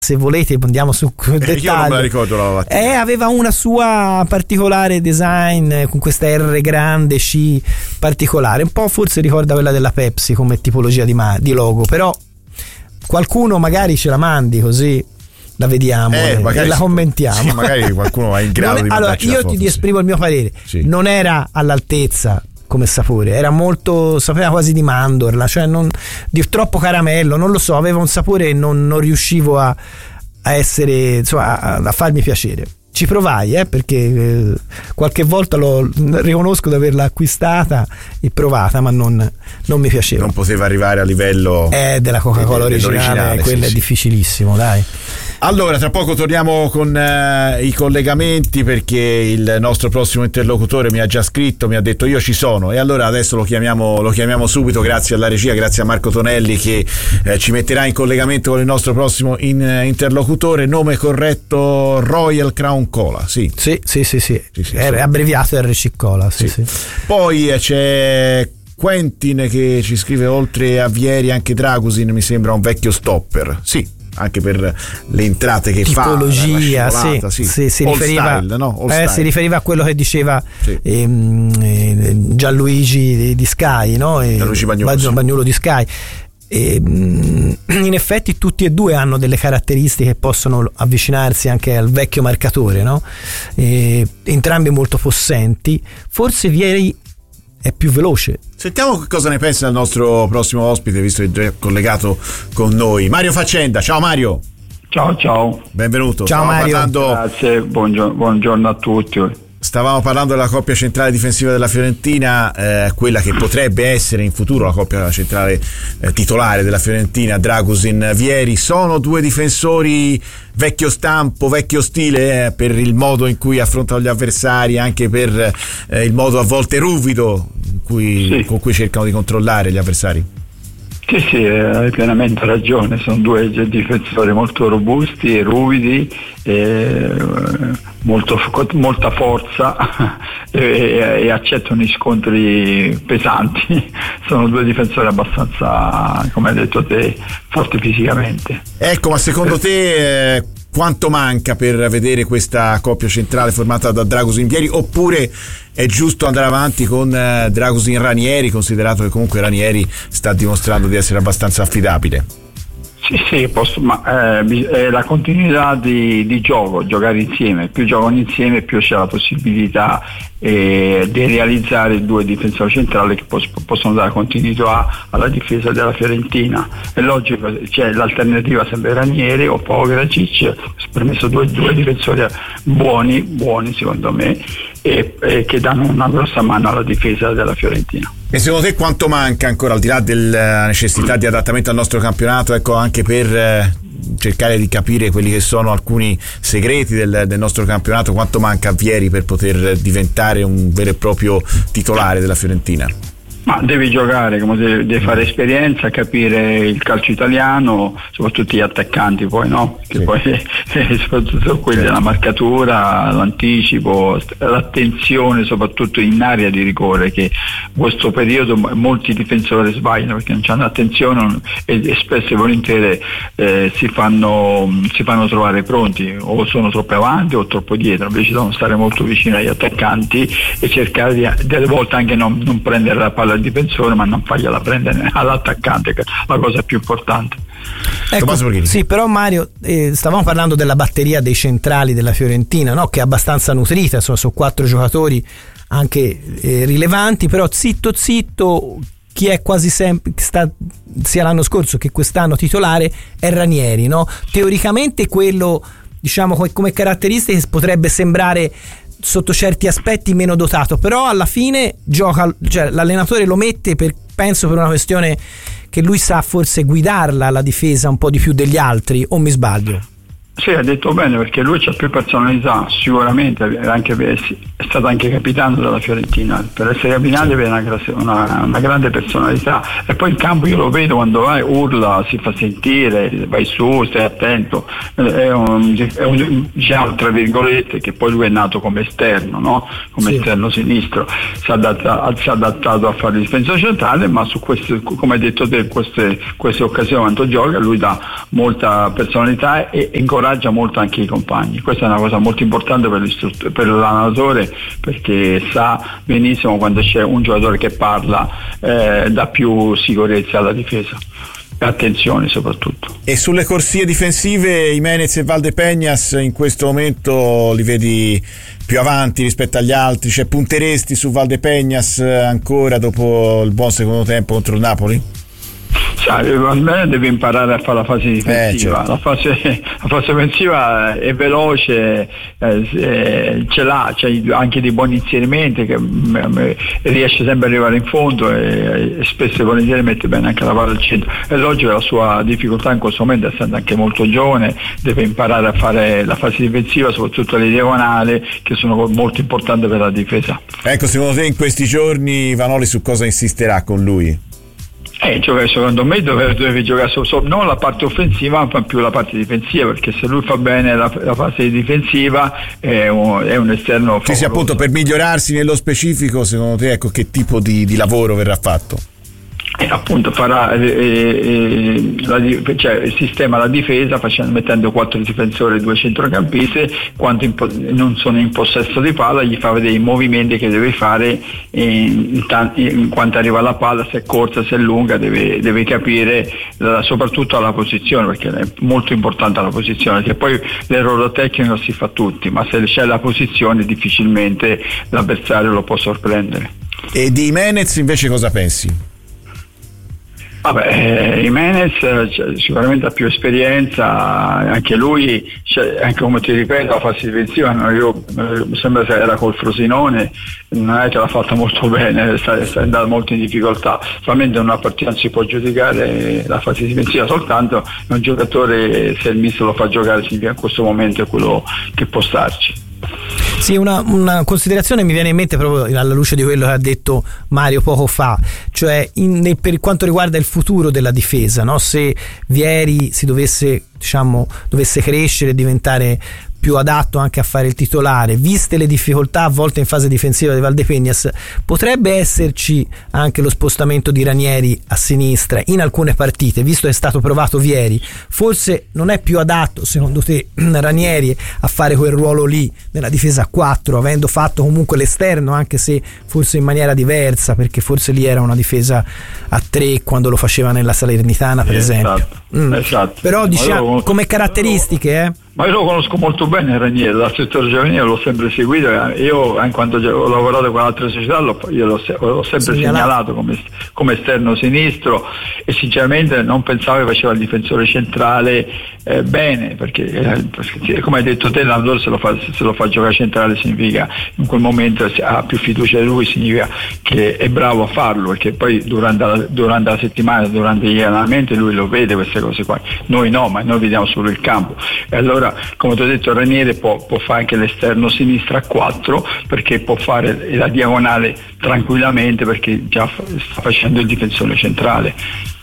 se volete andiamo su dettaglio. Io non me la ricordo la lattina. Aveva una sua particolare design con questa R grande, C particolare, un po' forse ricorda quella della Pepsi come tipologia di logo, però qualcuno magari ce la mandi così la vediamo e la commentiamo. Sì, magari qualcuno è in grado di allora io foto, ti esprimo il mio parere, non era all'altezza come sapore, era molto, sapeva quasi di mandorla, cioè di troppo caramello, non lo so, aveva un sapore e non riuscivo a essere, insomma, a farmi piacere. Ci provai perché qualche volta riconosco di averla acquistata e provata, ma non mi piaceva, non poteva arrivare a livello della Coca-Cola originale, quello è difficilissimo, dai. Allora, tra poco torniamo con i collegamenti, perché il nostro prossimo interlocutore mi ha già scritto, mi ha detto io ci sono, e allora adesso lo chiamiamo subito, grazie alla regia, grazie a Marco Tonelli che ci metterà in collegamento con il nostro prossimo interlocutore. Nome corretto Royal Crown Cola, sì. Sì. È abbreviato RC Cola, sì. Poi c'è Quentin che ci scrive, oltre a Vieri anche Dragusin mi sembra un vecchio stopper, sì, anche per le entrate che tipologia, fa, si riferiva, style, no? si riferiva a quello che diceva Gianluigi di Sky, no? Gianluigi Bagnulo di Sky. In effetti tutti e due hanno delle caratteristiche che possono avvicinarsi anche al vecchio marcatore, no? Entrambi molto possenti, forse Vieri è più veloce. Sentiamo cosa ne pensa il nostro prossimo ospite, visto che è già collegato con noi, Mario Faccenda. Ciao Mario. Ciao. Benvenuto. Ciao Mario. Grazie, buongiorno a tutti. Stavamo parlando della coppia centrale difensiva della Fiorentina, quella che potrebbe essere in futuro la coppia centrale titolare della Fiorentina, Dragusin-Vieri. Sono due difensori vecchio stampo, vecchio stile, per il modo in cui affrontano gli avversari, anche per il modo a volte ruvido con cui cercano di controllare gli avversari. Sì, hai pienamente ragione, sono due difensori molto robusti e ruvidi, molta forza e accettano i scontri pesanti. Sono due difensori abbastanza, come hai detto te, forti fisicamente. Ecco, ma secondo te quanto manca per vedere questa coppia centrale formata da Dragusin-Vieri, oppure è giusto andare avanti con Dragusin-Ranieri, considerato che comunque Ranieri sta dimostrando di essere abbastanza affidabile? Sì, la continuità di gioco, giocare insieme, più giocano insieme più c'è la possibilità di realizzare due difensori centrali che possono dare continuità alla difesa della Fiorentina. È logico, c'è l'alternativa sempre Ranieri o Pogracic, permesso due difensori buoni secondo me, e che danno una grossa mano alla difesa della Fiorentina. E secondo te quanto manca ancora, al di là della necessità di adattamento al nostro campionato, ecco, anche per cercare di capire quelli che sono alcuni segreti del nostro campionato, quanto manca a Vieri per poter diventare un vero e proprio titolare della Fiorentina? Ma devi giocare, devi fare esperienza, capire il calcio italiano, soprattutto gli attaccanti poi, no? Che poi soprattutto quelli della marcatura, l'anticipo, l'attenzione soprattutto in area di rigore, che in questo periodo molti difensori sbagliano perché non hanno attenzione e spesso e volentieri si fanno trovare pronti, o sono troppo avanti o troppo dietro. Invece devono stare molto vicino agli attaccanti e cercare delle volte anche non prendere la palla al difensore, ma non fargliela prendere all'attaccante, che è la cosa più importante. Ecco, sì, però Mario, stavamo parlando della batteria dei centrali della Fiorentina, no? Che è abbastanza nutrita, insomma, sono 4 giocatori anche rilevanti, però zitto chi è quasi sempre, sia l'anno scorso che quest'anno titolare, è Ranieri, no? Teoricamente quello, diciamo, come caratteristiche potrebbe sembrare sotto certi aspetti meno dotato, però alla fine gioca, cioè l'allenatore lo mette penso per una questione che lui sa forse guidarla la difesa un po' di più degli altri, o mi sbaglio? Sì, ha detto bene, perché lui c'ha più personalità, sicuramente, è stato anche capitano della Fiorentina. Per essere capitano deve avere una grande personalità, e poi in campo io lo vedo quando vai, urla, si fa sentire, vai su, stai attento, è un diciamo tra virgolette, che poi lui è nato come esterno, no? Come esterno sinistro, si è adattato a fare il difensore centrale, ma su queste, come hai detto te, queste occasioni quando gioca lui dà molta personalità e incoraggia molto anche i compagni. Questa è una cosa molto importante per l'allenatore, perché sa benissimo quando c'è un giocatore che parla, dà più sicurezza alla difesa, attenzione soprattutto. E sulle corsie difensive Jimenez e Valdepeñas in questo momento li vedi più avanti rispetto agli altri? Cioè, punteresti su Valdepeñas ancora dopo il buon secondo tempo contro il Napoli? Almeno deve imparare a fare la fase difensiva, certo. la fase offensiva è veloce, ce l'ha, c'è anche dei buoni inserimenti, che riesce sempre ad arrivare in fondo e spesso e volentieri mette bene anche la palla al centro. È logico che la sua difficoltà in questo momento, essendo anche molto giovane, deve imparare a fare la fase difensiva, soprattutto le diagonali, che sono molto importanti per la difesa. Ecco, secondo te in questi giorni Vanoli su cosa insisterà con lui? Secondo me deve giocare non la parte offensiva ma più la parte difensiva, perché se lui fa bene la fase difensiva è un esterno favoloso. Sì, appunto, per migliorarsi nello specifico, secondo te, ecco, che tipo di lavoro verrà fatto? Appunto farà sistema la difesa mettendo 4 difensori e 2 centrocampisti. Quando non sono in possesso di palla gli fa vedere i movimenti che deve fare in quanto arriva alla palla, se è corta, se è lunga, deve capire soprattutto alla posizione, perché è molto importante la posizione, che poi l'errore tecnico si fa tutti, ma se c'è la posizione difficilmente l'avversario lo può sorprendere. E di Jimenez invece cosa pensi? Jimenez sicuramente ha più esperienza, anche lui, anche come ti ripeto, la fase difensiva mi sembra che era col Frosinone, non è che l'ha fatta molto bene, sta andando molto in difficoltà. Solamente in una partita non si può giudicare la fase difensiva, soltanto è un giocatore, se il mister lo fa giocare significa in questo momento è quello che può starci. Sì, una considerazione mi viene in mente proprio alla luce di quello che ha detto Mario poco fa, cioè per quanto riguarda il futuro della difesa, no? Se Vieri si dovesse crescere e diventare più adatto anche a fare il titolare, viste le difficoltà a volte in fase difensiva di Valdepeñas, potrebbe esserci anche lo spostamento di Ranieri a sinistra in alcune partite, visto che è stato provato Vieri. Forse non è più adatto, secondo te, Ranieri a fare quel ruolo lì nella difesa a 4, avendo fatto comunque l'esterno, anche se forse in maniera diversa, perché forse lì era una difesa a 3 quando lo faceva nella Salernitana, per esempio. Esatto. Però diciamo come caratteristiche ma io lo conosco molto bene Ranieri, dal settore giovanile l'ho sempre seguito, io in quanto ho lavorato con altre società l'ho sempre segnalato come esterno sinistro, e sinceramente non pensavo che faceva il difensore centrale bene, perché come hai detto te, l'allenatore se lo fa giocare centrale significa in quel momento ha più fiducia di lui, significa che è bravo a farlo, perché poi durante la settimana, durante gli allenamenti lui lo vede queste cose qua, noi no, ma noi vediamo solo il campo. E allora, come ti ho detto, Ranieri può fare anche l'esterno sinistra a 4, perché può fare la diagonale tranquillamente, perché già sta facendo il difensore centrale.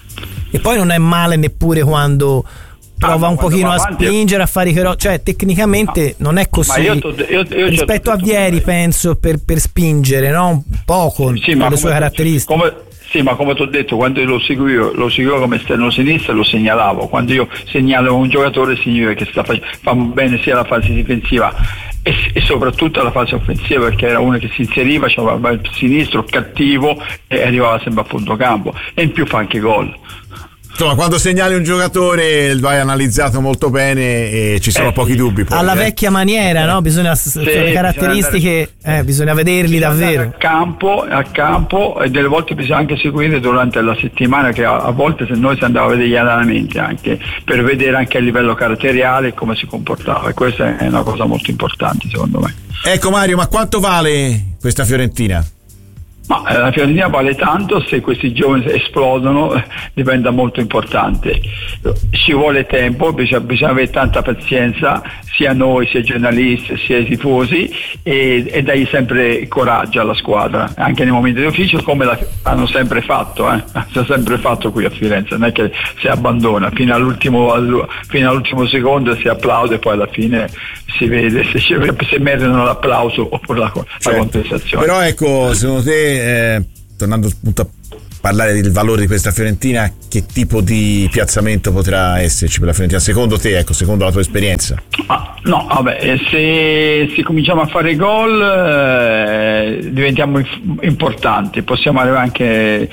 E poi non è male neppure quando prova un pochino a spingere, a fare cioè tecnicamente non è così, io rispetto a Vieri penso per spingere, no? Un poco per le sue caratteristiche. Sì, ma come ti ho detto, quando io lo seguivo come esterno sinistro lo segnalavo. Quando io segnalo un giocatore significa che fa bene sia la fase difensiva e soprattutto la fase offensiva, perché era uno che si inseriva, c'aveva il sinistro cattivo e arrivava sempre a fondo campo, e in più fa anche gol. Insomma, quando segnali un giocatore vai analizzato molto bene e ci sono pochi dubbi. Poi, alla vecchia maniera, no? Bisogna le caratteristiche, bisogna vederli davvero. A campo, e delle volte bisogna anche seguire durante la settimana, che a volte se noi si andava a vedere gli allenamenti anche per vedere anche a livello caratteriale come si comportava, e questa è una cosa molto importante secondo me. Ecco Mario, ma quanto vale questa Fiorentina? Ma la Fiorentina vale tanto, se questi giovani esplodono diventa molto importante. Ci vuole tempo, bisogna avere tanta pazienza, sia noi, sia i giornalisti, sia i tifosi, e dai sempre coraggio alla squadra, anche nei momenti difficili, come hanno sempre fatto, hanno sempre fatto qui a Firenze, non è che si abbandona fino all'ultimo secondo, si applaude e poi alla fine si vede se meritano l'applauso oppure la compensazione. Però ecco, secondo te, tornando appunto a parlare del valore di questa Fiorentina, che tipo di piazzamento potrà esserci per la Fiorentina secondo te, ecco, secondo la tua esperienza? No, vabbè, se cominciamo a fare gol diventiamo importanti, possiamo arrivare anche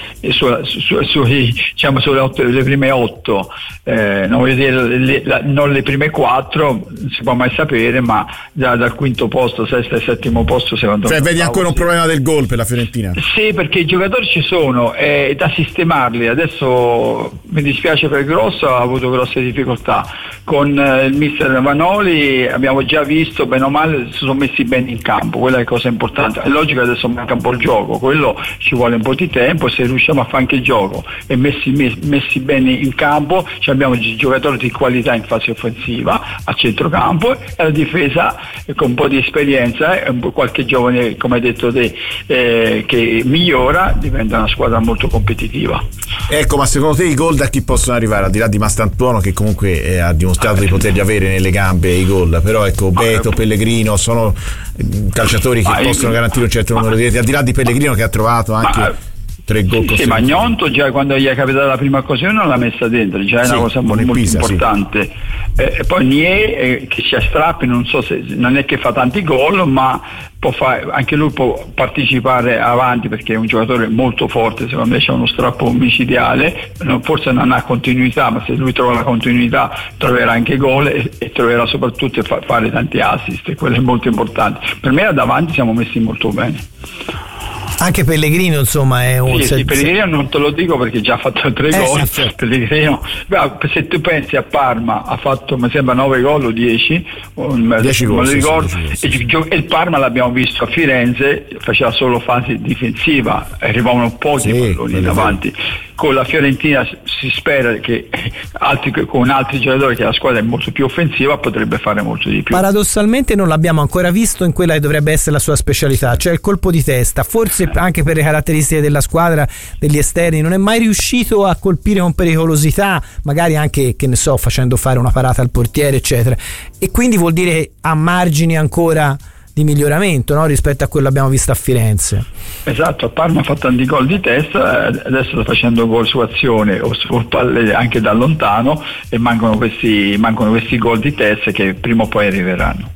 sulle prime 8, non voglio dire non le prime 4, non si può mai sapere, ma già dal quinto posto, sesto e settimo posto secondo me. Vedi ancora un problema del gol per la Fiorentina? Sì, perché i giocatori ci sono, è da sistemarli. Adesso mi dispiace per Grosso, ha avuto grosse difficoltà con il mister Vanoli, abbiamo già visto bene o male si sono messi bene in campo, quella è la cosa importante. È logico che adesso manca un po' il gioco, quello ci vuole un po' di tempo, se riusciamo a fare anche il gioco e messi bene in campo, abbiamo giocatori di qualità in fase offensiva a centrocampo, e la difesa con un po' di esperienza e qualche giovane, come hai detto te, che migliora, diventa una squadra molto competitiva. Ecco, ma secondo te i gol da chi possono arrivare, al di là di Mastantuono che comunque ha dimostrato di poterli avere nelle gambe i gol, però ecco, Beto, Pellegrino sono calciatori che possono garantire un certo numero di reti, al di là di Pellegrino che ha trovato anche 3 gol. Sì, ma Gnonto già quando gli è capitata la prima occasione non l'ha messa dentro, già è una cosa molto importante. Sì. E poi Nie che ci strappi, non so se non è che fa tanti gol, ma può fare, anche lui può partecipare avanti perché è un giocatore molto forte, secondo me c'è uno strappo micidiale, forse non ha continuità, ma se lui trova la continuità troverà anche gol e troverà soprattutto fare tanti assist, e quello è molto importante. Per me davanti siamo messi molto bene. Anche Pellegrino insomma è un Pellegrino non te lo dico perché già ha fatto 3 gol. Sì. Pellegrino, se tu pensi a Parma ha fatto mi sembra 9 gol o 10 gol, e il Parma l'abbiamo visto a Firenze, faceva solo fase difensiva, arrivavano pochi palloni davanti. Con la Fiorentina si spera che con altri giocatori, che la squadra è molto più offensiva, potrebbe fare molto di più. Paradossalmente non l'abbiamo ancora visto in quella che dovrebbe essere la sua specialità, cioè il colpo di testa. Forse anche per le caratteristiche della squadra, degli esterni, non è mai riuscito a colpire con pericolosità, magari anche, che ne so, facendo fare una parata al portiere eccetera, e quindi vuol dire che ha margini ancora di miglioramento, no? Rispetto a quello che abbiamo visto a Firenze. Esatto, a Parma ha fatto tanti gol di testa, adesso sta facendo gol su azione o su palle anche da lontano, e mancano questi gol di testa che prima o poi arriveranno.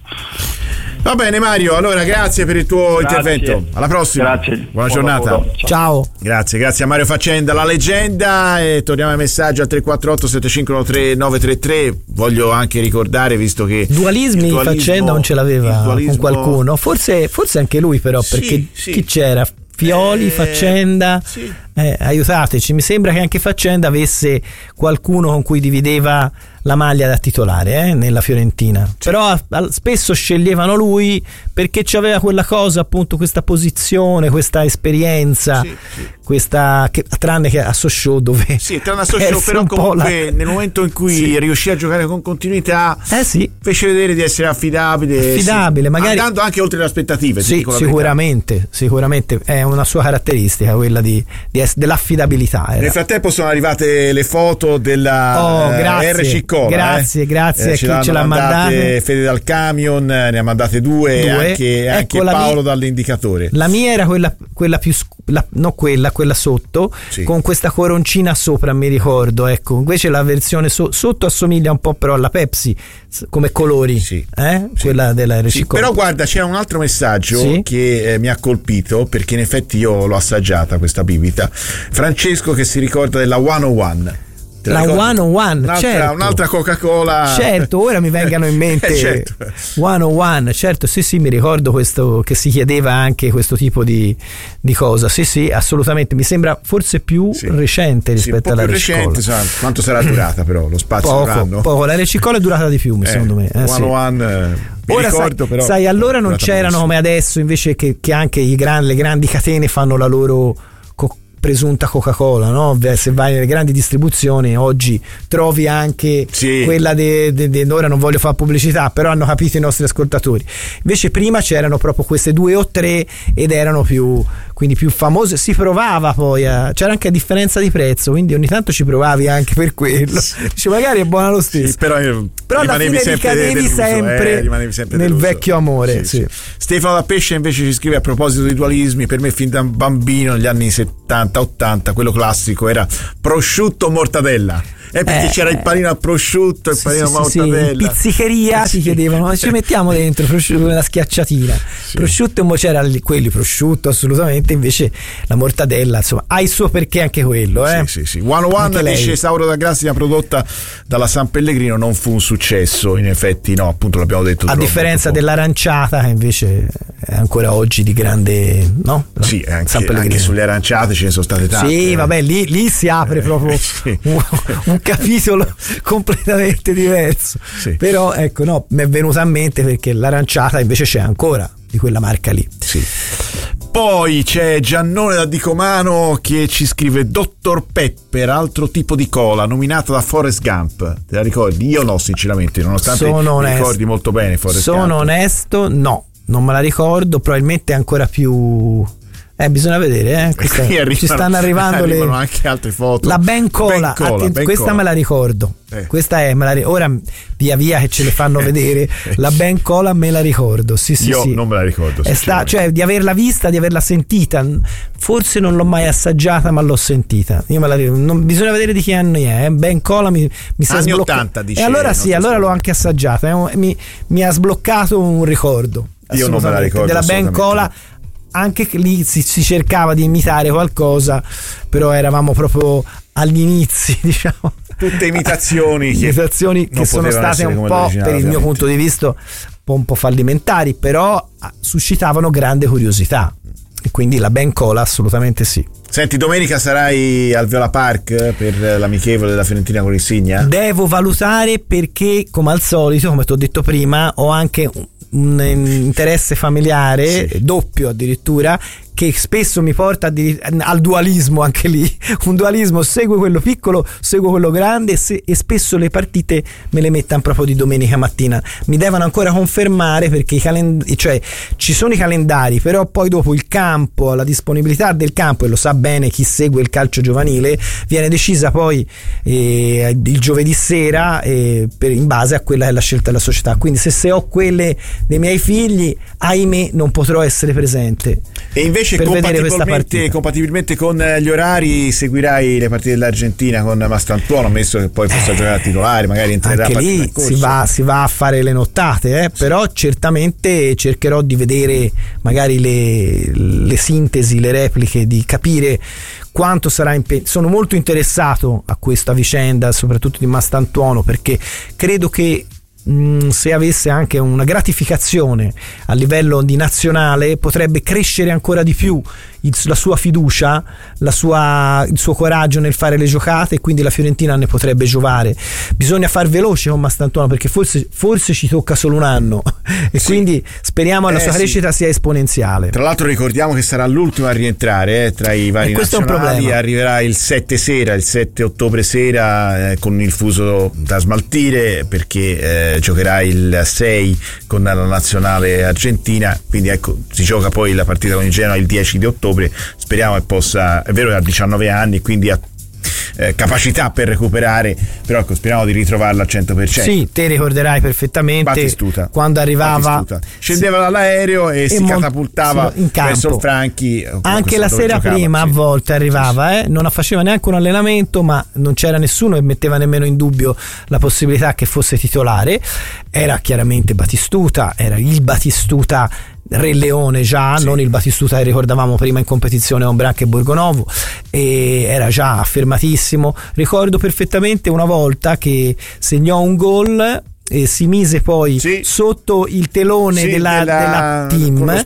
Va bene Mario, allora grazie per il tuo intervento, alla prossima. Grazie. Buona giornata. Ciao. Grazie a Mario Faccenda, la leggenda, e torniamo ai messaggi al 348 7513 933. Voglio anche ricordare, visto che dualismi Faccenda non ce l'aveva con qualcuno, forse anche lui, però perché chi c'era? Fioli, Faccenda, aiutateci, mi sembra che anche Faccenda avesse qualcuno con cui divideva la maglia da titolare nella Fiorentina, però spesso sceglievano lui perché c'aveva quella cosa, appunto, questa posizione, questa esperienza, questa che, tranne che a Sochaux, dove tranne a Sochaux, però comunque nel momento in cui riuscì a giocare con continuità fece vedere di essere affidabile, magari andando anche oltre le aspettative. Sicuramente è una sua caratteristica quella dell'affidabilità. Nel frattempo sono arrivate le foto della RC Cola. Grazie a chi ce l'ha mandate. Fede dal Camion ne ha mandate due. Anche Paolo dall'Indicatore. La mia era quella più quella sotto, con questa coroncina sopra, mi ricordo, ecco. Invece la versione sotto assomiglia un po' però alla Pepsi come colori, quella della RC Cola. Però guarda, c'è un altro messaggio che mi ha colpito, perché in effetti io l'ho assaggiata questa bibita. Francesco che si ricorda della 101. La 101, certo. Un'altra Coca-Cola. Certo, ora mi vengano in mente certo. 101, certo, sì, mi ricordo questo, che si chiedeva anche questo tipo di cosa. Sì, assolutamente, mi sembra forse più recente rispetto alla Recicola. Recente, quanto sarà durata però lo spazio? Poco, la Recicola è durata di più, secondo me. 101, ora ricordo, però, sai, allora non c'erano come adesso invece che anche le grandi catene fanno la loro presunta Coca-Cola, no? Se vai nelle grandi distribuzioni oggi trovi anche quella ora non voglio fare pubblicità, però hanno capito i nostri ascoltatori. Invece prima c'erano proprio queste 2 o 3 ed erano più famose, si provava poi c'era anche a differenza di prezzo, quindi ogni tanto ci provavi anche per quello. Dice, magari è buona lo stesso, però alla fine ricadevi sempre nel vecchio amore. Sì. Stefano da Pesce invece ci scrive a proposito dei dualismi: per me fin da bambino negli anni 70-80 quello classico era prosciutto o mortadella. Perché c'era il panino al prosciutto, il panino a mortadella. In pizzicheria si chiedevano, ci mettiamo dentro una schiacciatina. Prosciutto, c'era quelli prosciutto assolutamente, invece la mortadella, insomma, ha il suo perché anche quello. Sì. 101 dice Sauro da Grassia, prodotta dalla San Pellegrino, non fu un successo, in effetti no, appunto l'abbiamo detto. A differenza dell'aranciata, che invece è ancora oggi di grande, no? Sì, anche sulle aranciate ce ne sono state tante. Sì, vabbè, lì si apre proprio un capitolo completamente diverso. Però ecco, no, mi è venuta a mente perché l'aranciata invece c'è ancora di quella marca lì. Sì. Poi c'è Giannone da Dicomano che ci scrive: Dr. Pepper, altro tipo di cola, nominata da Forrest Gump. Te la ricordi? Io no, sinceramente, nonostante mi ricordi molto bene Forrest Gump. Sono onesto, no, non me la ricordo, probabilmente è ancora più... bisogna vedere, ci stanno arrivando anche altre foto. La Ben Cola, questa me la ricordo. Questa ora via che ce le fanno vedere. La Ben Cola me la ricordo. Io non me la ricordo. Cioè di averla vista, di averla sentita. Forse non l'ho mai assaggiata, ma l'ho sentita. Bisogna vedere di che anni è. Ben Cola mi si è sbloccato. 80, dice. E allora allora l'ho anche assaggiata. Mi ha sbloccato un ricordo. Io non me la ricordo della Ben Cola. Anche lì si cercava di imitare qualcosa, però eravamo proprio agli inizi, diciamo. Tutte imitazioni che sono state un po', per il mio punto di vista, un po' fallimentari, però suscitavano grande curiosità, e quindi la Ben Cola assolutamente sì. Senti, domenica sarai al Viola Park per l'amichevole della Fiorentina con Insignia? Devo valutare, perché come al solito, come ti ho detto prima, ho anche un interesse familiare doppio addirittura, che spesso mi porta al dualismo, anche lì un dualismo: segue quello piccolo, segue quello grande, e spesso le partite me le mettano proprio di domenica mattina. Mi devono ancora confermare, perché cioè ci sono i calendari, però poi dopo il campo, la disponibilità del campo, e lo sa bene chi segue il calcio giovanile, viene decisa poi il giovedì sera, in base a quella che è la scelta della società. Quindi se ho quelle dei miei figli, ahimè non potrò essere presente. E invece compatibilmente con gli orari seguirai le partite dell'Argentina con Mastrantuono, ammesso che poi possa giocare a titolare, magari entrerà anche lì si va a fare le nottate, però certamente cercherò di vedere magari le sintesi, le repliche, di capire quanto sarà sono molto interessato a questa vicenda, soprattutto di Mastrantuono, perché credo che se avesse anche una gratificazione a livello di nazionale potrebbe crescere ancora di più la sua fiducia, il suo coraggio nel fare le giocate, e quindi la Fiorentina ne potrebbe giovare. Bisogna far veloce con Mastrantuono, perché forse ci tocca solo un anno e quindi speriamo che la sua crescita sia esponenziale. Tra l'altro ricordiamo che sarà l'ultimo a rientrare tra i vari nazionali, arriverà il 7 ottobre sera con il fuso da smaltire, perché giocherà il 6 con la nazionale argentina, quindi ecco, si gioca poi la partita con il Genoa il 10 di ottobre. Speriamo che possa, è vero che ha 19 anni, quindi ha capacità per recuperare, però ecco, speriamo di ritrovarla al 100%. Sì, te ricorderai perfettamente Battistuta, quando arrivava, scendeva dall'aereo e si catapultava in campo. Verso Franchi, anche la sera prima a volte arrivava, non faceva neanche un allenamento, ma non c'era nessuno che metteva nemmeno in dubbio la possibilità che fosse titolare. Era chiaramente Battistuta, era il Battistuta Re Leone già, non il Batistuta che ricordavamo prima in competizione con Branca e Borgonovo, e era già affermatissimo. Ricordo perfettamente una volta che segnò un gol e si mise poi sotto il telone della team,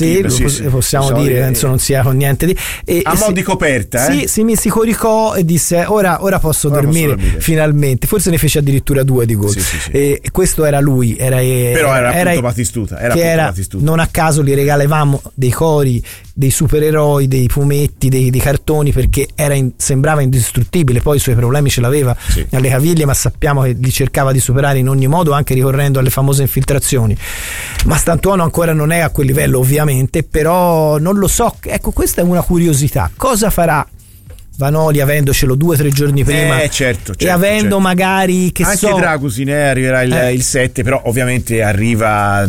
possiamo dire, penso non sia con niente di a mo' di coperta, si coricò e disse ora posso dormire finalmente. Forse ne fece addirittura 2 di gol. E questo era lui, però era appunto Batistuta, Batistuta. Non a caso gli regalavamo dei cori, dei supereroi, dei fumetti, dei cartoni, perché sembrava indistruttibile. Poi i suoi problemi ce l'aveva alle caviglie, ma sappiamo che li cercava di superare in ogni modo, anche ricorrendo alle famose infiltrazioni. Ma Stantuono ancora non è a quel livello, ovviamente, però non lo so. Ecco, questa è una curiosità. Cosa farà Vanoli avendocelo 2 o 3 giorni prima, e avendo magari anche Dragusin arriverà il 7, però ovviamente arriva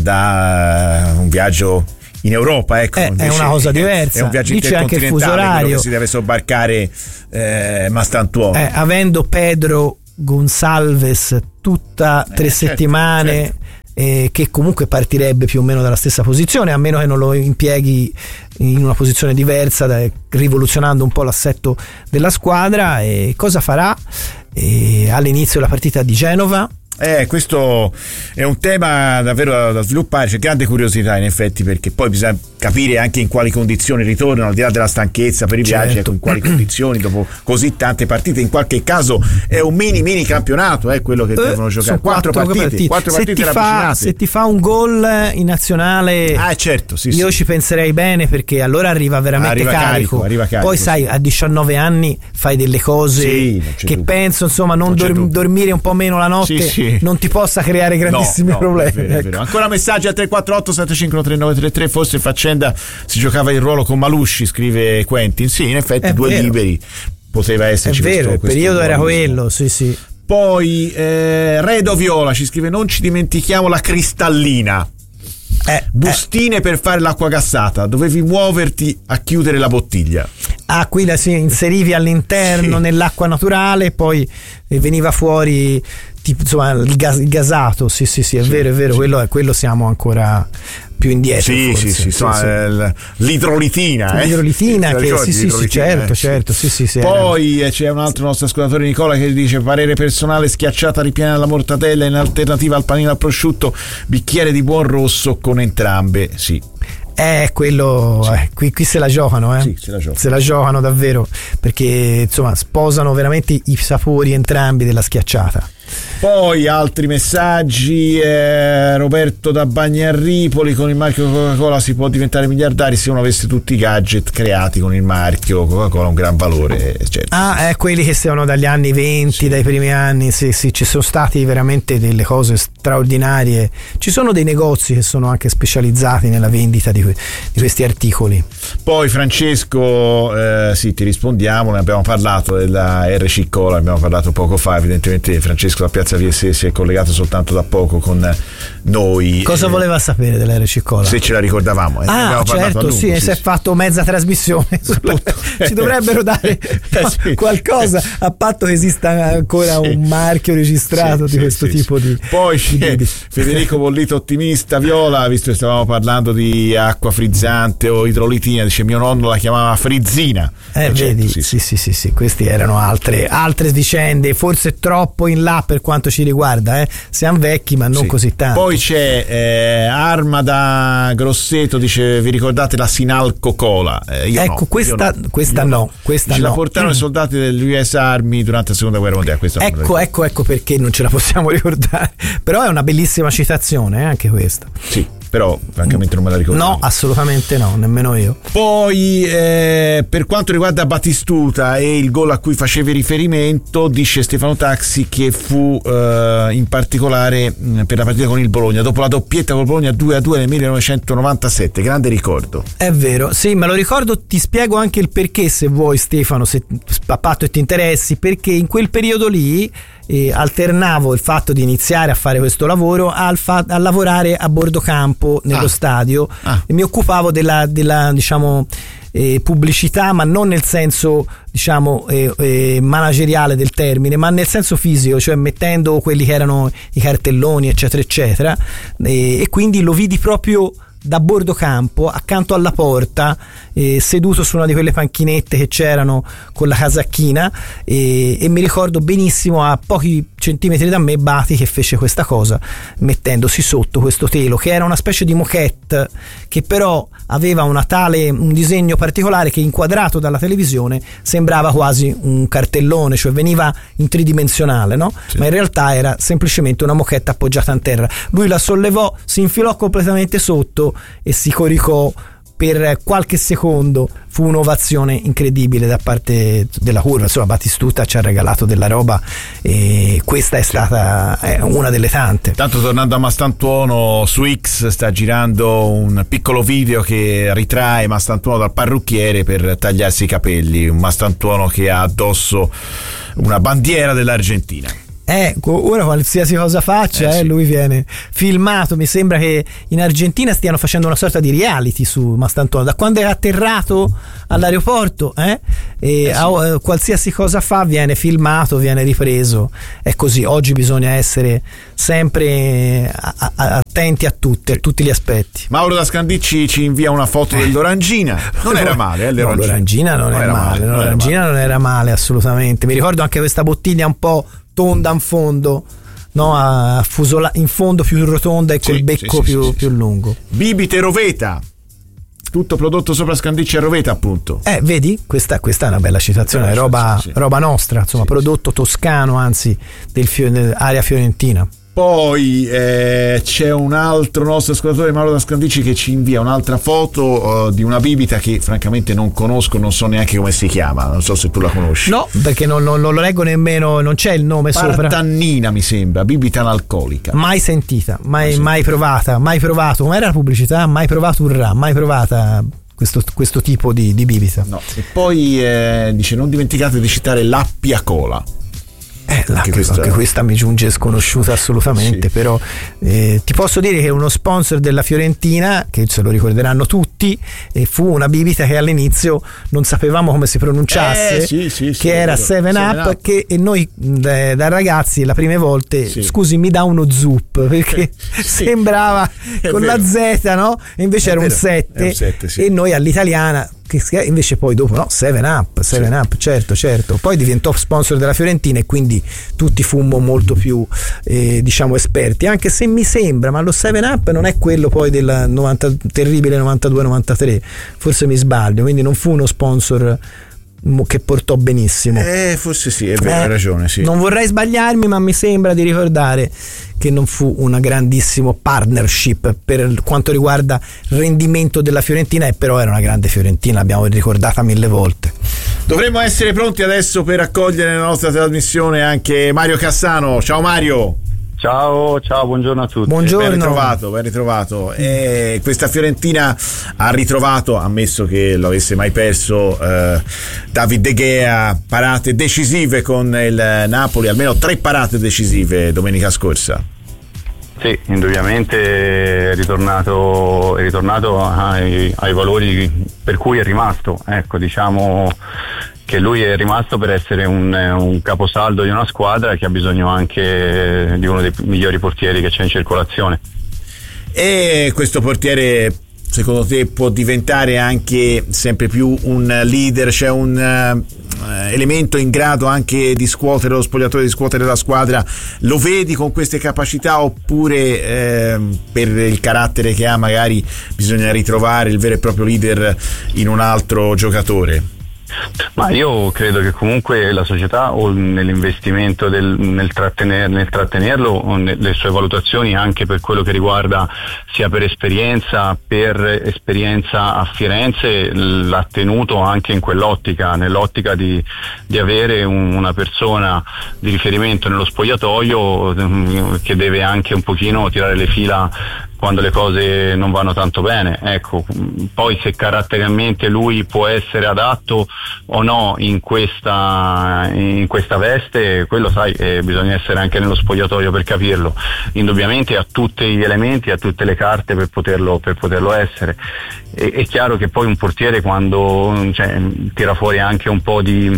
da un viaggio in Europa, ecco, è una cosa diversa. È un viaggio intercontinentale, anche il fuso orario, che si deve sobbarcare Mastantuono. Avendo Pedro Gonçalves tutta 3 settimane, che comunque partirebbe più o meno dalla stessa posizione, a meno che non lo impieghi in una posizione diversa, rivoluzionando un po' l'assetto della squadra. E cosa farà all'inizio della partita di Genova? Questo è un tema davvero da sviluppare, c'è grande curiosità in effetti, perché poi bisogna capire anche in quali condizioni ritornano, al di là della stanchezza per i viaggi, ecco, in quali condizioni dopo così tante partite. In qualche caso è un mini campionato, quello che devono giocare, 4 partite ravvicinate. Se ti fa un gol in nazionale, io ci penserei bene, perché allora arriva veramente carico. Poi sai, a 19 anni fai delle cose che penso, insomma, non dormire un po' meno la notte non ti possa creare grandissimi problemi. È vero. Ancora messaggi a 348 75 3933. Forse in faccenda si giocava il ruolo con Malusci, scrive Quentin. Sì, in effetti 2 liberi poteva esserci. È vero, il periodo era quello, sì. Poi Redo Viola ci scrive: non ci dimentichiamo la cristallina. Bustine per fare l'acqua gassata, dovevi muoverti a chiudere la bottiglia. Quella inserivi all'interno nell'acqua naturale e poi veniva fuori tipo, insomma, il gasato. Sì, è vero. Quello siamo ancora più indietro. L'idrolitina. L'idrolitina, certo. Poi c'è un altro nostro ascoltatore, Nicola, che dice: parere personale, schiacciata ripiena alla mortadella in alternativa al panino al prosciutto, bicchiere di buon rosso con entrambe. Quello qui se la giocano, se la giocano davvero, perché insomma sposano veramente i sapori entrambi della schiacciata. Poi altri messaggi, Roberto da Bagnarripoli: con il marchio Coca-Cola si può diventare miliardari se uno avesse tutti i gadget creati con il marchio Coca-Cola, un gran valore, certo. Quelli che sono dagli anni 20, dai primi anni, sì, ci sono stati veramente delle cose straordinarie. Ci sono dei negozi che sono anche specializzati nella vendita di questi articoli. Poi Francesco, ti rispondiamo, ne abbiamo parlato della RC Cola, abbiamo parlato poco fa. Evidentemente Francesco da Piazza VSS si è collegato soltanto da poco con noi. Cosa voleva sapere della RC Cola? Se ce la ricordavamo. Certo, si è fatto mezza trasmissione. Ci dovrebbero dare qualcosa, a patto che esista ancora un marchio registrato di questo tipo di. Poi c'è Federico Bollito ottimista, Viola, visto che stavamo parlando di acqua frizzante o idrolitina, dice: mio nonno la chiamava frizzina. Vedi, sì, questi erano altre vicende, forse troppo in là per quanto ci riguarda, siamo vecchi ma non così tanto. Poi c'è Arma da Grosseto, dice: vi ricordate la Sinalco Cola? Questa no. La portarono i soldati dell'US Army durante la seconda guerra mondiale. Ecco perché non ce la possiamo ricordare, però è una bellissima citazione, anche questa. Sì, però francamente non me la ricordo. No, assolutamente no, nemmeno io. Poi per quanto riguarda Batistuta e il gol a cui facevi riferimento, dice Stefano Taxi che fu in particolare per la partita con il Bologna, dopo la doppietta con il Bologna 2-2 nel 1997, grande ricordo. È vero, sì, me lo ricordo. Ti spiego anche il perché, se vuoi, Stefano, se a patto e ti interessi, perché in quel periodo lì alternavo il fatto di iniziare a fare questo lavoro a lavorare a bordo campo nello stadio, e mi occupavo della diciamo pubblicità, ma non nel senso diciamo manageriale del termine, ma nel senso fisico, cioè mettendo quelli che erano i cartelloni eccetera, e quindi lo vidi proprio da bordo campo, accanto alla porta, seduto su una di quelle panchinette che c'erano con la casacchina, e mi ricordo benissimo, a pochi centimetri da me, Bati che fece questa cosa mettendosi sotto questo telo che era una specie di moquette, che però aveva un disegno particolare che, inquadrato dalla televisione, sembrava quasi un cartellone, cioè veniva in tridimensionale, no? Sì. Ma in realtà era semplicemente una moquette appoggiata in terra. Lui la sollevò, si infilò completamente sotto e si coricò per qualche secondo. Fu un'ovazione incredibile da parte della curva. Insomma, Batistuta ci ha regalato della roba, e questa è stata una delle tante. Tanto, tornando a Mastantuono, su X sta girando un piccolo video che ritrae Mastantuono dal parrucchiere per tagliarsi i capelli, un Mastantuono che ha addosso una bandiera dell'Argentina. Ora qualsiasi cosa faccia, sì, lui viene filmato. Mi sembra che in Argentina stiano facendo una sorta di reality su Mastantuono, da quando è atterrato all'aeroporto, qualsiasi cosa fa viene filmato, viene ripreso. È così, oggi bisogna essere sempre attenti a tutti gli aspetti. Mauro da Scandicci ci invia una foto dell'Orangina. Non era male, l'Orangina non era male assolutamente. Mi ricordo anche questa bottiglia un po' tonda in fondo, no? In fondo più rotonda e col becco più lungo. Bibite Roveta, tutto prodotto sopra Scandicci a Roveta, appunto. Vedi? Questa è una bella citazione, roba nostra, insomma, prodotto toscano, anzi dell'area fiorentina. Poi c'è un altro nostro ascoltatore, Mauro da Scandicci, che ci invia un'altra foto di una bibita che francamente non conosco, non so neanche come si chiama, non so se tu la conosci. No, perché non lo leggo nemmeno, non c'è il nome sopra. Partannina mi sembra, bibita analcolica. Mai sentita, mai provata, mai provato. Com'era la pubblicità? Mai provato mai provata questo tipo di bibita. No. E poi dice: non dimenticate di citare l'Appia Cola. Anche questa mi giunge sconosciuta assolutamente, però ti posso dire che è uno sponsor della Fiorentina, che se lo ricorderanno tutti, e fu una bibita che all'inizio non sapevamo come si pronunciasse, che era 7up, e noi da ragazzi le prime volte scusi, mi dà uno zup, perché sembrava con la Z, no? E invece era un 7, e noi all'italiana, che invece poi dopo 7up, certo, poi diventò sponsor della Fiorentina e quindi tutti fummo molto più esperti, anche se mi sembra, ma lo 7up non è quello poi del terribile 92-93, forse mi sbaglio, quindi non fu uno sponsor che portò benissimo. Forse sì, è vero, hai ragione, sì. Non vorrei sbagliarmi, ma mi sembra di ricordare che non fu una grandissima partnership per quanto riguarda il rendimento della Fiorentina, e però era una grande Fiorentina, l'abbiamo ricordata 1000 volte. Dovremmo essere pronti adesso per accogliere nella nostra trasmissione anche Mario Cassano. Ciao Mario. Ciao, buongiorno a tutti. Buongiorno. Ben ritrovato. Questa Fiorentina ha ritrovato, ammesso che lo avesse mai perso, David De Gea, parate decisive con il Napoli, almeno 3 parate decisive domenica scorsa. Sì, indubbiamente è ritornato ai valori per cui è rimasto. Ecco, diciamo che lui è rimasto per essere un caposaldo di una squadra che ha bisogno anche di uno dei migliori portieri che c'è in circolazione. E questo portiere, secondo te, può diventare anche sempre più un leader, cioè un elemento in grado anche di scuotere lo spogliatoio, di scuotere la squadra? Lo vedi con queste capacità, oppure per il carattere che ha magari bisogna ritrovare il vero e proprio leader in un altro giocatore? Ma io credo che comunque la società, o nell'investimento nel trattenerlo, o nelle sue valutazioni, anche per quello che riguarda sia per esperienza a Firenze, l'ha tenuto anche in quell'ottica, nell'ottica di avere una persona di riferimento nello spogliatoio che deve anche un pochino tirare le fila quando le cose non vanno tanto bene. Ecco, poi se caratterialmente lui può essere adatto o no in questa veste, quello bisogna essere anche nello spogliatoio per capirlo. Indubbiamente ha tutti gli elementi, ha tutte le carte per poterlo essere. È chiaro che poi un portiere, quando tira fuori anche un po' di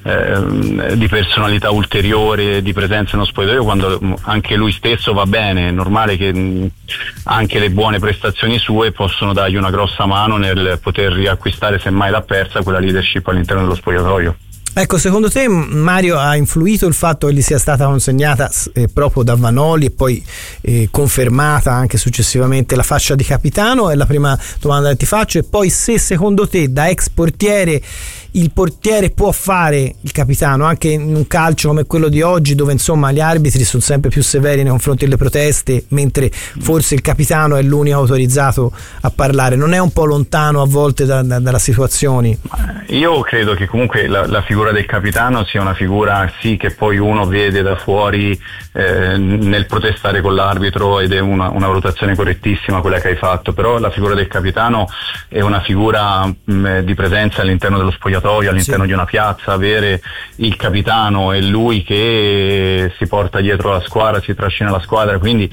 personalità ulteriore, di presenza nello spogliatoio, quando anche lui stesso va bene, è normale che anche le buone prestazioni sue possono dargli una grossa mano nel poter riacquistare, semmai l'ha persa, quella leadership all'interno dello spogliatoio. Ecco, secondo te, Mario, ha influito il fatto che gli sia stata consegnata proprio da Vanoli e poi confermata anche successivamente la fascia di capitano? È la prima domanda che ti faccio. E poi, se secondo te, da ex portiere, il portiere può fare il capitano anche in un calcio come quello di oggi, dove insomma gli arbitri sono sempre più severi nei confronti delle proteste, mentre forse il capitano è l'unico autorizzato a parlare? Non è un po' lontano a volte dalla situazioni? Io credo che comunque la figura del capitano sia una figura sì che poi uno vede da fuori nel protestare con l'arbitro, ed è una valutazione correttissima quella che hai fatto, però la figura del capitano è una figura di presenza all'interno dello spogliatoio, all'interno di una piazza. Avere il capitano è lui che si porta dietro la squadra, si trascina la squadra, quindi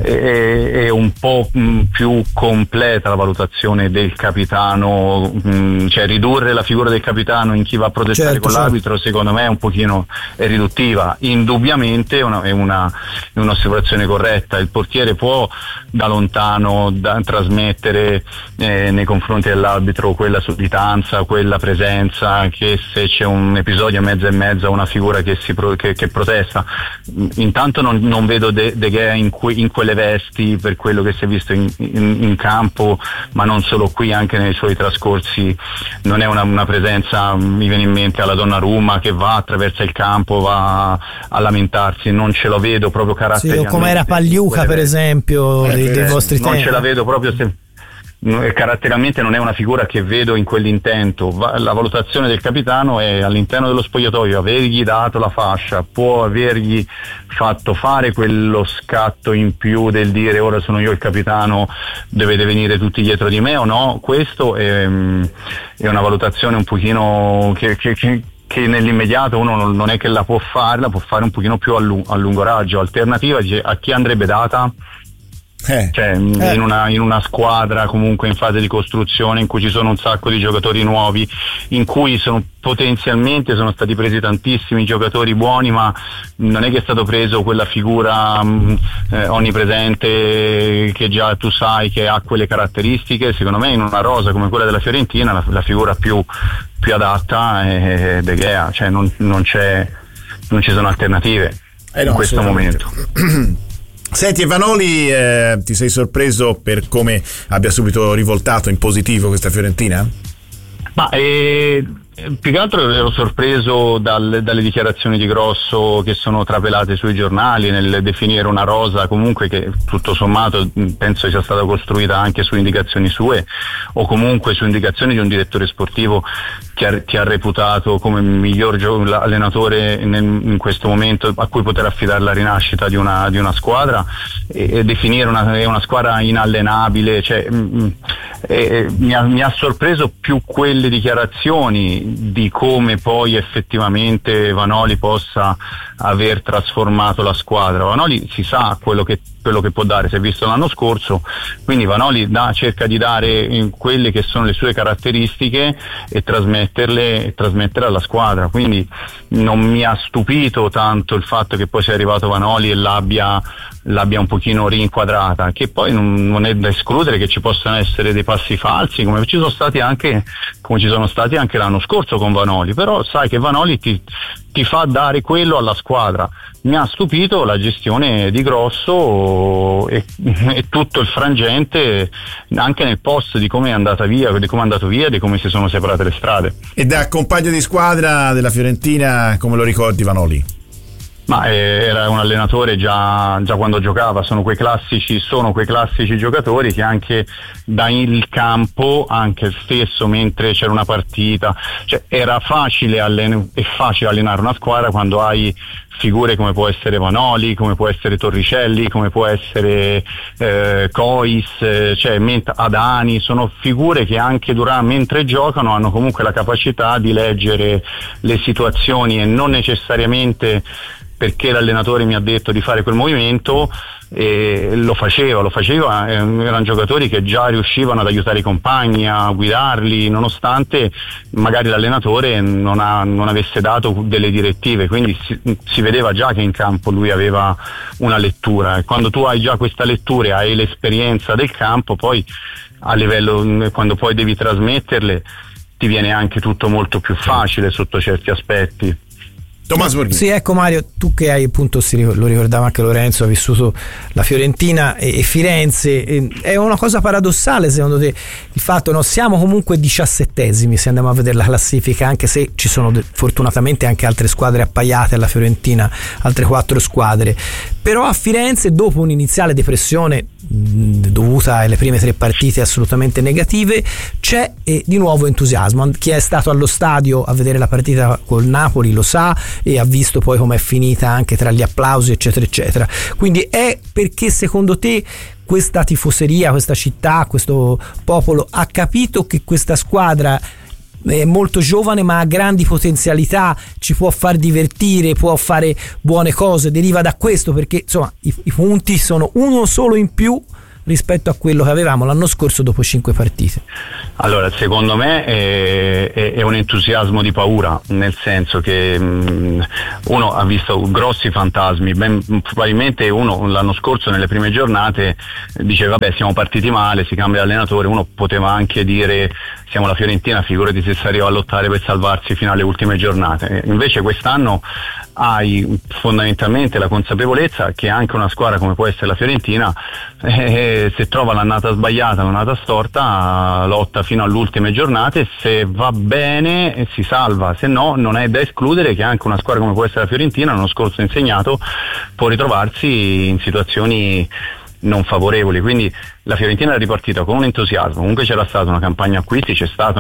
è un po' più completa la valutazione del capitano, cioè ridurre la figura del capitano in chi va a protestare con l'arbitro secondo me è un pochino riduttiva. Indubbiamente è un'osservazione corretta. Il portiere può da lontano trasmettere nei confronti dell'arbitro quella sudditanza, quella presenza, che se c'è un episodio mezzo e mezzo, una figura che protesta. Intanto non vedo De Gea in quelle vesti, per quello che si è visto in campo, ma non solo qui, anche nei suoi trascorsi non è una presenza, mi viene in mente alla Donnarumma, che va attraverso il campo, va a lamentarsi. Non ce lo vedo proprio caratterialmente. Sì, come era Pagliuca per esempio dei vostri tempi. Non ce la vedo proprio caratterialmente, non è una figura che vedo in quell'intento. La valutazione del capitano è all'interno dello spogliatoio, avergli dato la fascia, può avergli fatto fare quello scatto in più del dire ora sono io il capitano, dovete venire tutti dietro di me o no. Questo è una valutazione un pochino che nell'immediato uno non è che la può fare un pochino più a lungo raggio. Alternativa a chi andrebbe data? Cioè in una squadra comunque in fase di costruzione, in cui ci sono un sacco di giocatori nuovi, in cui potenzialmente sono stati presi tantissimi giocatori buoni, ma non è che è stato preso quella figura onnipresente che già tu sai che ha quelle caratteristiche. Secondo me in una rosa come quella della Fiorentina la figura più adatta è De Gea, cioè non ci sono alternative in questo momento. Senti, Vanoli, ti sei sorpreso per come abbia subito rivoltato in positivo questa Fiorentina? Ma più che altro ero sorpreso dalle dichiarazioni di Grosso che sono trapelate sui giornali nel definire una rosa comunque che tutto sommato penso sia stata costruita anche su indicazioni sue, o comunque su indicazioni di un direttore sportivo che ha reputato come miglior allenatore in questo momento a cui poter affidare la rinascita di una squadra, e definire una squadra inallenabile. Cioè, mi ha sorpreso più quelle dichiarazioni di come poi effettivamente Vanoli possa aver trasformato la squadra. Vanoli si sa quello che può dare, si è visto l'anno scorso, quindi Vanoli cerca di dare quelle che sono le sue caratteristiche e trasmetterle alla squadra. Quindi non mi ha stupito tanto il fatto che poi sia arrivato Vanoli e l'abbia un pochino rinquadrata, che poi non è da escludere che ci possano essere dei passi falsi come ci sono stati anche l'anno scorso con Vanoli, però sai che Vanoli ti fa dare quello alla squadra. Mi ha stupito la gestione di Grosso e tutto il frangente anche nel post di come è andato via, di come si sono separate le strade. E da compagno di squadra della Fiorentina come lo ricordi Vanoli? Ma era un allenatore già quando giocava, sono quei classici giocatori che anche dal campo, anche stesso mentre c'era una partita, cioè è facile allenare una squadra quando hai figure come può essere Vanoli, come può essere Torricelli, come può essere Cois, Adani. Sono figure che anche mentre giocano hanno comunque la capacità di leggere le situazioni e non necessariamente perché l'allenatore mi ha detto di fare quel movimento, e lo faceva, erano giocatori che già riuscivano ad aiutare i compagni, a guidarli, nonostante magari l'allenatore non avesse dato delle direttive, quindi si vedeva già che in campo lui aveva una lettura, e quando tu hai già questa lettura e hai l'esperienza del campo, poi a livello, quando poi devi trasmetterle, ti viene anche tutto molto più facile sotto certi aspetti. Tommaso Borghini. Sì, ecco Mario, tu che hai appunto, lo ricordava anche Lorenzo, ha vissuto la Fiorentina e Firenze, è una cosa paradossale secondo te il fatto, no? Siamo comunque 17esimi se andiamo a vedere la classifica, anche se ci sono fortunatamente anche altre squadre appaiate alla Fiorentina, altre 4 squadre, però a Firenze, dopo un'iniziale depressione dovuta alle prime 3 partite assolutamente negative, c'è di nuovo entusiasmo. Chi è stato allo stadio a vedere la partita col Napoli lo sa, e ha visto poi com'è finita anche tra gli applausi eccetera eccetera. Quindi è perché secondo te questa tifoseria, questa città, questo popolo ha capito che questa squadra è molto giovane ma ha grandi potenzialità, ci può far divertire, può fare buone cose, deriva da questo, perché insomma i punti sono uno solo in più rispetto a quello che avevamo l'anno scorso dopo 5 partite? Allora, secondo me è un entusiasmo di paura, nel senso che uno ha visto grossi fantasmi, probabilmente uno l'anno scorso nelle prime giornate diceva vabbè, siamo partiti male, si cambia allenatore, uno poteva anche dire siamo la Fiorentina, figurati se si arriva a lottare per salvarsi fino alle ultime giornate. Invece quest'anno hai fondamentalmente la consapevolezza che anche una squadra come può essere la Fiorentina, se trova l'annata sbagliata, l'annata storta, lotta fino alle ultime giornate, se va bene si salva, se no non è da escludere che anche una squadra come può essere la Fiorentina, l'anno scorso insegnato, può ritrovarsi in situazioni non favorevoli. Quindi la Fiorentina è ripartita con un entusiasmo, comunque c'è stata una campagna acquisti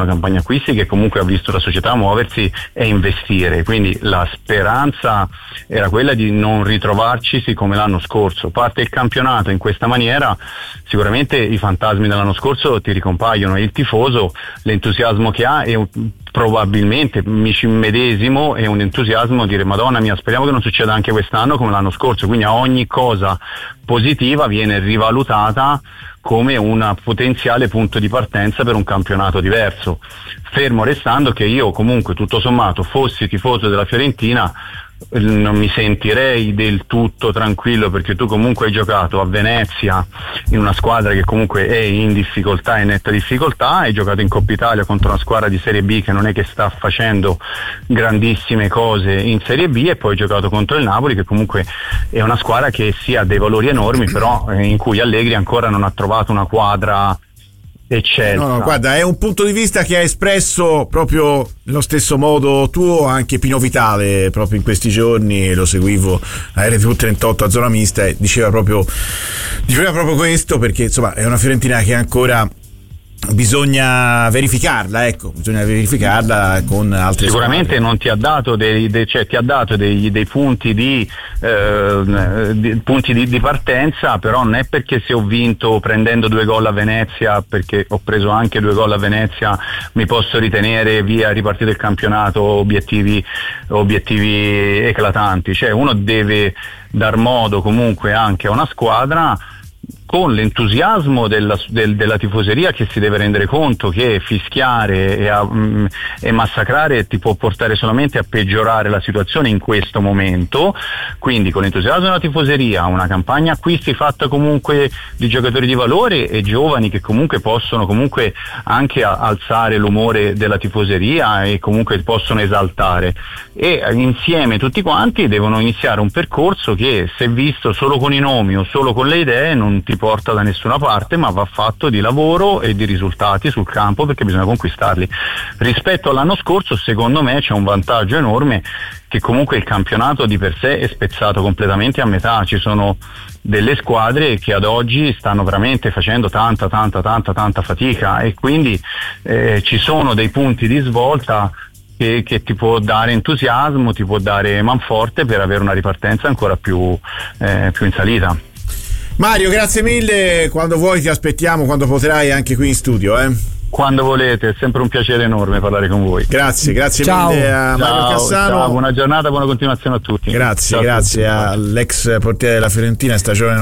che comunque ha visto la società muoversi e investire, quindi la speranza era quella di non ritrovarci come l'anno scorso. Parte il campionato in questa maniera, sicuramente i fantasmi dell'anno scorso ti ricompaiono, e il tifoso, l'entusiasmo che ha è probabilmente mi ci immedesimo, è un entusiasmo dire Madonna mia, speriamo che non succeda anche quest'anno come l'anno scorso, quindi a ogni cosa positiva viene rivalutata come un potenziale punto di partenza per un campionato diverso, fermo restando che io comunque tutto sommato fossi tifoso della Fiorentina non mi sentirei del tutto tranquillo, perché tu comunque hai giocato a Venezia in una squadra che comunque è in difficoltà, in netta difficoltà, hai giocato in Coppa Italia contro una squadra di Serie B che non è che sta facendo grandissime cose in Serie B, e poi hai giocato contro il Napoli che comunque è una squadra che sì ha dei valori enormi, però in cui Allegri ancora non ha trovato una quadra eccelsa. No, guarda, è un punto di vista che ha espresso proprio nello stesso modo tuo anche Pino Vitale proprio in questi giorni, lo seguivo a RTV 38 a Zona Mista, e diceva proprio questo, perché insomma è una Fiorentina che ancora bisogna verificarla con altre sicuramente squadre. Non ti ha dato ti ha dato dei punti punti di partenza, però non è perché se ho vinto prendendo 2 gol a Venezia, perché ho preso anche 2 gol a Venezia, mi posso ritenere via ripartito il campionato, obiettivi eclatanti. Cioè uno deve dar modo comunque anche a una squadra con l'entusiasmo della tifoseria, che si deve rendere conto che fischiare e massacrare ti può portare solamente a peggiorare la situazione in questo momento. Quindi con l'entusiasmo della tifoseria, una campagna acquisti fatta comunque di giocatori di valore e giovani che comunque possono comunque anche alzare l'umore della tifoseria e comunque possono esaltare, e insieme tutti quanti devono iniziare un percorso che, se visto solo con i nomi o solo con le idee, non ti porta da nessuna parte, ma va fatto di lavoro e di risultati sul campo, perché bisogna conquistarli. Rispetto all'anno scorso, secondo me c'è un vantaggio enorme, che comunque il campionato di per sé è spezzato completamente a metà. Ci sono delle squadre che ad oggi stanno veramente facendo tanta fatica, e quindi ci sono dei punti di svolta che ti può dare entusiasmo, ti può dare manforte per avere una ripartenza ancora più in salita. Mario, grazie mille, quando vuoi ti aspettiamo, quando potrai, anche qui in studio. quando volete, è sempre un piacere enorme parlare con voi. Grazie mille a Mario Cassano. Ciao, buona giornata, buona continuazione a tutti. Grazie all'ex portiere della Fiorentina, stagione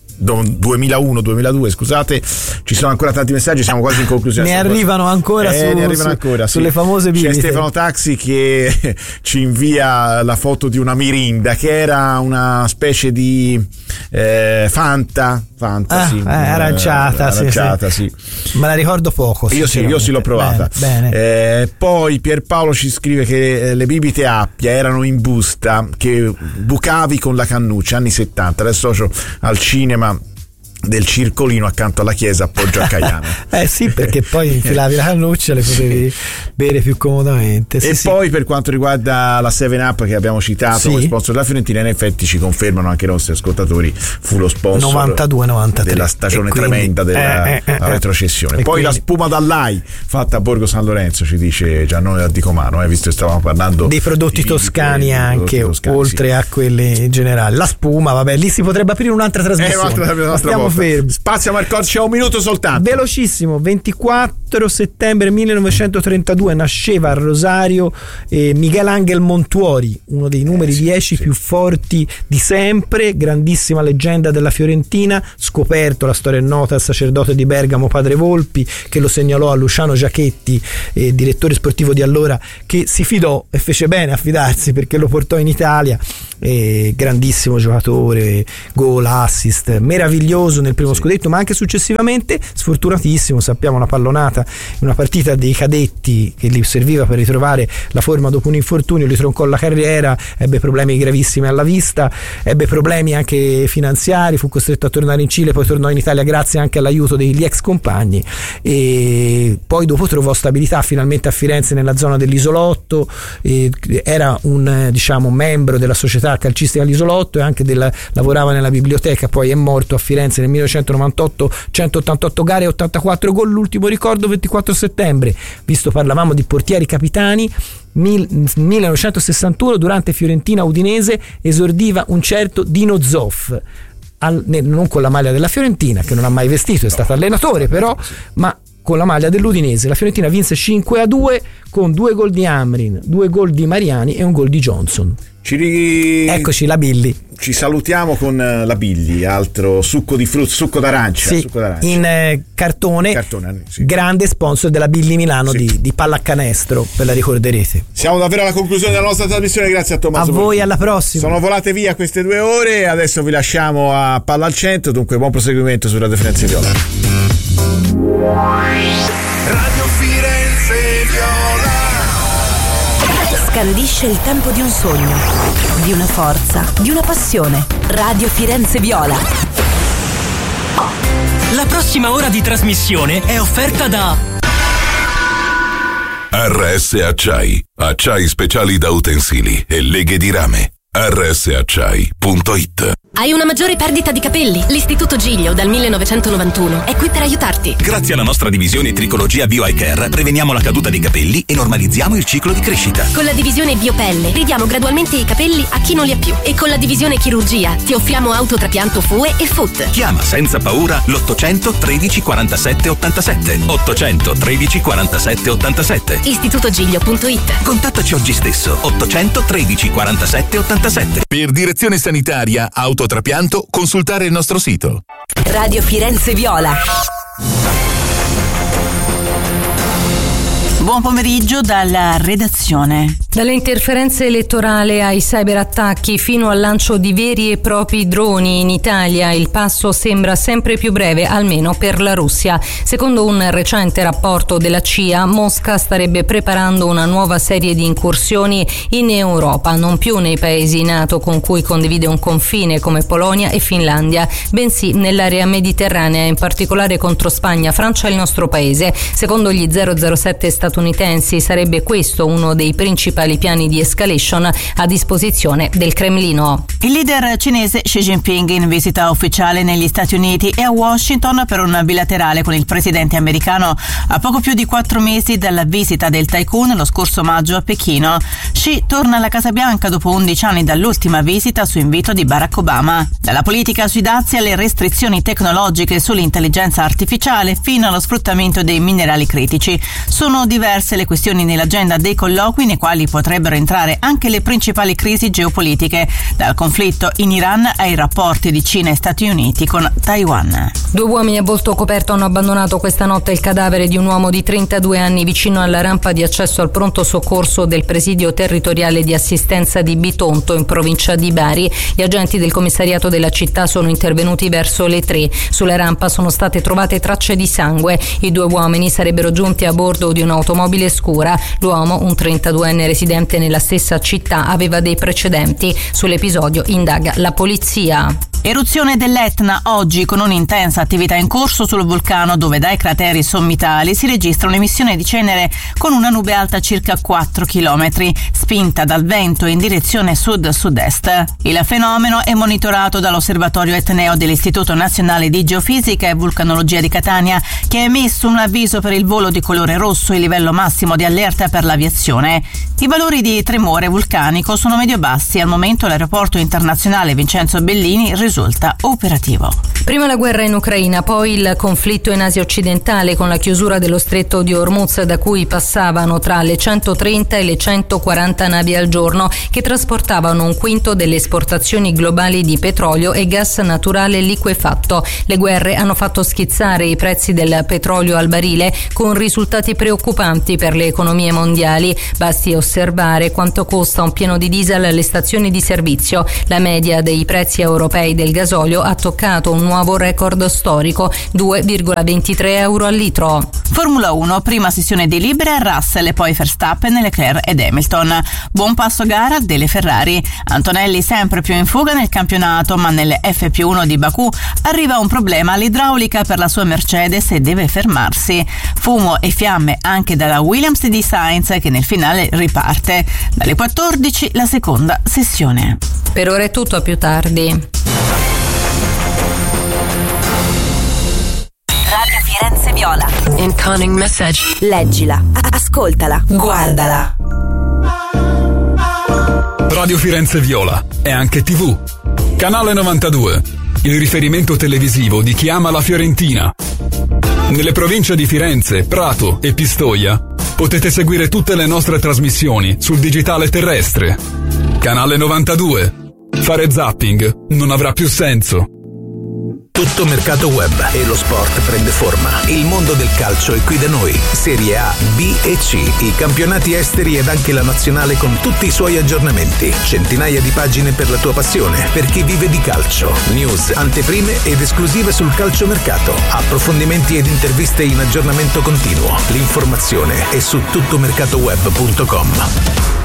2001-2002, scusate. Ci sono ancora tanti messaggi, siamo quasi in conclusione. Ne arrivano ancora sulle famose bibite. C'è Stefano Taxi che ci invia la foto di una mirinda che era una specie di Fanta sì, aranciata, sì. Me la ricordo poco. Io sì l'ho provata. Bene. Poi Pierpaolo ci scrive che le bibite Appia erano in busta che bucavi con la cannuccia, anni 70, l'associo al cinema del circolino accanto alla chiesa a Poggio a Caiano. Sì, perché poi infilavi la cannuccia, le potevi bere più comodamente. Poi per quanto riguarda la 7up che abbiamo citato come sponsor della Fiorentina, in effetti ci confermano anche i nostri ascoltatori, fu lo sponsor 92-93 della stagione tremenda della retrocessione. Poi la spuma dall'AI fatta a Borgo San Lorenzo, ci dice Giannone da Dicomano, visto che stavamo parlando dei prodotti toscani anche, oltre a quelli generali. La spuma, vabbè, lì si potrebbe aprire un'altra trasmissione. Fermi. Spazio Marco, c'è un minuto soltanto. Velocissimo. 24 settembre 1932 nasceva a Rosario Miguel Ángel Montuori, uno dei numeri 10 più forti di sempre, grandissima leggenda della Fiorentina. Scoperto, la storia è nota, il sacerdote di Bergamo Padre Volpi, che lo segnalò a Luciano Giachetti, direttore sportivo di allora, che si fidò e fece bene a fidarsi perché lo portò in Italia. Grandissimo giocatore, gol, assist, meraviglioso nel primo scudetto, ma anche successivamente sfortunatissimo. Sappiamo, una pallonata in una partita dei cadetti che gli serviva per ritrovare la forma dopo un infortunio, gli troncò la carriera, ebbe problemi gravissimi alla vista, ebbe problemi anche finanziari, fu costretto a tornare in Cile, poi tornò in Italia grazie anche all'aiuto degli ex compagni, e poi dopo trovò stabilità finalmente a Firenze nella zona dell'Isolotto. Era un membro della società calcistica all'Isolotto e anche lavorava nella biblioteca. Poi è morto a Firenze nel 1998, 188 gare, 84 gol. L'ultimo ricordo 24 settembre, visto parlavamo di portieri capitani, 1961 durante Fiorentina Udinese esordiva un certo Dino Zoff, non con la maglia della Fiorentina, che non ha mai vestito, è stato allenatore però, ma con la maglia dell'Udinese. La Fiorentina vinse 5-2 con 2 gol di Amrin, 2 gol di Mariani e un gol di Johnson. Eccoci, la Billy. Ci salutiamo con la Billy, altro succo di frutta, succo d'arancia, in cartone sì. Grande sponsor della Billy Milano di pallacanestro, ve la ricorderete. Siamo davvero alla conclusione della nostra trasmissione, grazie a Tommaso. A voi, alla prossima. Sono volate via queste 2 ore, adesso vi lasciamo a Palla al Centro, dunque buon proseguimento su Radio Firenze Viola. Radio Firenze Viola scandisce il tempo di un sogno, di una forza, di una passione. Radio Firenze Viola. La prossima ora di trasmissione è offerta da RS Acciai, acciai speciali da utensili e leghe di rame. rsacciai.it. Hai una maggiore perdita di capelli? L'Istituto Giglio dal 1991 è qui per aiutarti. Grazie alla nostra divisione Tricologia Bio Eye Care preveniamo la caduta dei capelli e normalizziamo il ciclo di crescita. Con la divisione Biopelle ridiamo gradualmente i capelli a chi non li ha più, e con la divisione Chirurgia ti offriamo autotrapianto FUE e FUT. Chiama senza paura l'800 13 47 87 800 13 47 87. istitutogiglio.it. Contattaci oggi stesso 800 13 47 87. Per direzione sanitaria autotrapianto consultare il nostro sito. Radio Firenze Viola. Buon pomeriggio dalla redazione. Dalle interferenze elettorali ai cyberattacchi fino al lancio di veri e propri droni in Italia, il passo sembra sempre più breve, almeno per la Russia. Secondo un recente rapporto della CIA, Mosca starebbe preparando una nuova serie di incursioni in Europa, non più nei paesi NATO con cui condivide un confine come Polonia e Finlandia, bensì nell'area mediterranea, in particolare contro Spagna, Francia e il nostro paese. Secondo gli 007 statunitensi, statunitensi. Sarebbe questo uno dei principali piani di escalation a disposizione del Cremlino. Il leader cinese Xi Jinping in visita ufficiale negli Stati Uniti e a Washington per un bilaterale con il presidente americano a poco più di 4 mesi dalla visita del tycoon lo scorso maggio a Pechino. Xi torna alla Casa Bianca dopo 11 anni dall'ultima visita su invito di Barack Obama. Dalla politica sui dazi alle restrizioni tecnologiche sull'intelligenza artificiale fino allo sfruttamento dei minerali critici. Sono diverse le questioni nell'agenda dei colloqui, nei quali potrebbero entrare anche le principali crisi geopolitiche, dal conflitto in Iran ai rapporti di Cina e Stati Uniti con Taiwan. 2 uomini a volto coperto hanno abbandonato questa notte il cadavere di un uomo di 32 anni vicino alla rampa di accesso al pronto soccorso del presidio territoriale di assistenza di Bitonto in provincia di Bari. Gli agenti del commissariato della città sono intervenuti verso le 3. Sulla rampa sono state trovate tracce di sangue. I 2 uomini sarebbero giunti a bordo di un'automobile scura. L'uomo, un 32enne residente nella stessa città, aveva dei precedenti. Sull'episodio indaga la polizia. Eruzione dell'Etna oggi, con un'intensa attività in corso sul vulcano, dove dai crateri sommitali si registra un'emissione di cenere con una nube alta circa 4 chilometri, spinta dal vento in direzione sud-sud-est. Il fenomeno è monitorato dall'Osservatorio Etneo dell'Istituto Nazionale di Geofisica e Vulcanologia di Catania, che ha emesso un avviso per il volo di colore rosso e livello massimo di allerta per l'aviazione. I valori di tremore vulcanico sono medio-bassi. Al momento l'aeroporto internazionale Vincenzo Bellini risulta operativo. Prima la guerra in Ucraina, poi il conflitto in Asia occidentale con la chiusura dello stretto di Hormuz, da cui passavano tra le 130 e le 140 navi al giorno che trasportavano un quinto delle esportazioni globali di petrolio e gas naturale liquefatto. Le guerre hanno fatto schizzare i prezzi del petrolio al barile con risultati preoccupanti per le economie mondiali. Basti osservare quanto costa un pieno di diesel alle stazioni di servizio. La media dei prezzi europei del gasolio ha toccato un nuovo record storico, 2,23 euro al litro. Formula 1, prima sessione di libere, Russell e poi Verstappen, Leclerc ed Hamilton. Buon passo gara delle Ferrari. Antonelli sempre più in fuga nel campionato, ma nelle F1 di Baku arriva un problema all'idraulica per la sua Mercedes e deve fermarsi. Fumo e fiamme anche dalla Williams di Sainz, che nel finale riparte. Dalle 14 la seconda sessione. Per ora è tutto, a più tardi. Radio Firenze Viola. Incoming message. Leggila, ascoltala, guardala. Radio Firenze Viola è anche TV. Canale 92, il riferimento televisivo di chi ama la Fiorentina. Nelle province di Firenze, Prato e Pistoia potete seguire tutte le nostre trasmissioni sul digitale terrestre. Canale 92. Fare zapping non avrà più senso. Tutto mercato web e lo sport prende forma. Il mondo del calcio è qui da noi. Serie A, B e C, i campionati esteri ed anche la nazionale con tutti i suoi aggiornamenti. Centinaia di pagine per la tua passione, per chi vive di calcio. News, anteprime ed esclusive sul calciomercato. Approfondimenti ed interviste in aggiornamento continuo. L'informazione è su tuttomercatoweb.com.